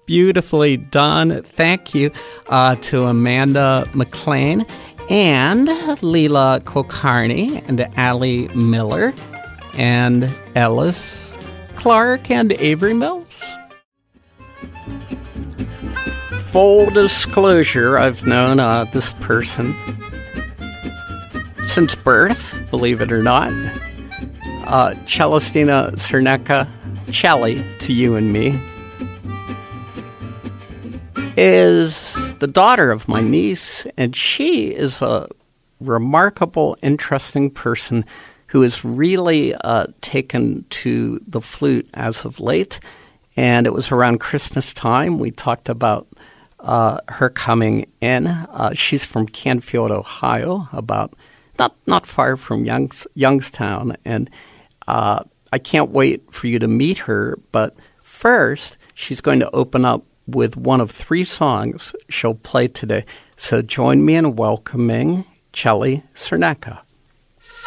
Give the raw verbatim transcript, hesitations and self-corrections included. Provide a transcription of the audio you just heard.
beautifully done. Thank you uh, to Amanda McLean and Leela Kulkarni and Allie Miller and Ellis Clark and Avery Mills. Full disclosure, I've known uh, this person since birth, believe it or not. Uh, Celestina Cernecca, Chelly to you and me, is the daughter of my niece, and she is a remarkable, interesting person who has really uh, taken to the flute as of late. And it was around Christmas time. We talked about uh, her coming in. Uh, she's from Canfield, Ohio, about not not far from Youngs, Youngstown. And uh, I can't wait for you to meet her. But first, she's going to open up with one of three songs she'll play today. So join me in welcoming Chelly Cernecca.